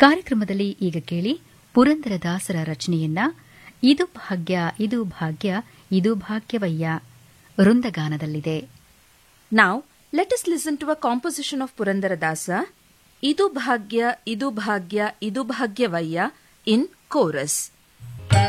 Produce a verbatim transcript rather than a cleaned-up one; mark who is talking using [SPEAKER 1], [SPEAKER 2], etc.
[SPEAKER 1] ಕಾರ್ಯಕ್ರಮದಲ್ಲಿ ಈಗ ಕೇಳಿ ಪುರಂದರದಾಸರ ರಚನೆಯನ್ನ ಇದು ಭಾಗ್ಯ ಇದು ಭಾಗ್ಯ ಇದು ಭಾಗ್ಯವಯ್ಯ ವೃಂದಗಾನದಲ್ಲಿದೆ.
[SPEAKER 2] Now, let us listen to a composition of Purandaradasa, Idu Bhagya, Idu Bhagya, Idu Bhagyavaya in chorus.